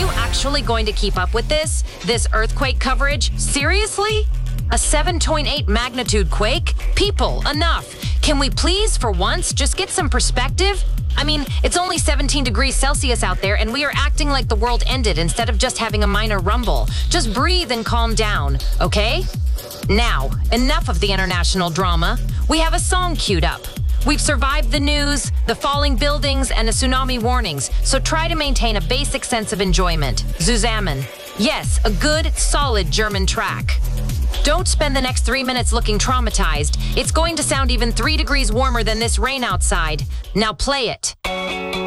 you actually going to keep up with this? This earthquake coverage? Seriously? A 7.8 magnitude quake? People, enough. Can we please, for once, just get some perspective? I mean, it's only 17 degrees Celsius out there, and we are acting like the world ended instead of just having a minor rumble. Just breathe and calm down, okay? Now, enough of the international drama. We have a song queued up. We've survived the news, the falling buildings, and the tsunami warnings, so try to maintain a basic sense of enjoyment. Zusammen. Yes, a good, solid German track. Don't spend the next 3 minutes looking traumatized. It's going to sound even 3 degrees warmer than this rain outside. Now play it.